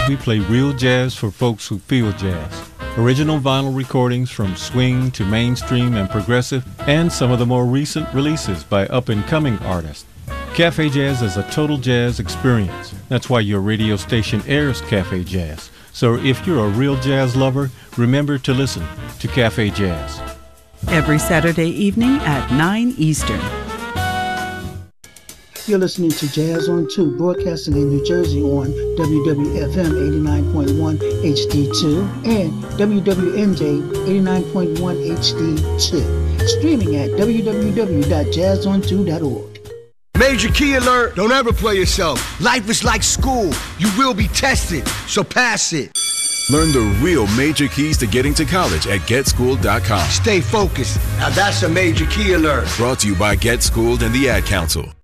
We play real jazz for folks who feel jazz. Original vinyl recordings from swing to mainstream and progressive, and some of the more recent releases by up-and-coming artists. Cafe Jazz is a total jazz experience. That's why your radio station airs Cafe Jazz. So if you're a real jazz lover, remember to listen to Cafe Jazz. Every Saturday evening at 9 Eastern. You're listening to Jazz on 2, broadcasting in New Jersey on WWFM 89.1 HD2 and WWNJ 89.1 HD2. Streaming at www.jazzon2.org. Major key alert! Don't ever play yourself. Life is like school. You will be tested, so pass it. Learn the real major keys to getting to college at GetSchooled.com. Stay focused. Now that's a major key alert. Brought to you by Get Schooled and the Ad Council.